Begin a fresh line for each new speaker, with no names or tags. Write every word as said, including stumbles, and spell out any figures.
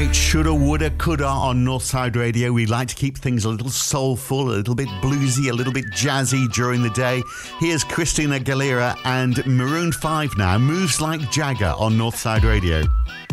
right, shoulda, woulda, coulda on Northside Radio. We like to keep things a little soulful, a little bit bluesy, a little bit jazzy during the day. Here's Christina Aguilera and Maroon five now, Moves Like Jagger on Northside Radio.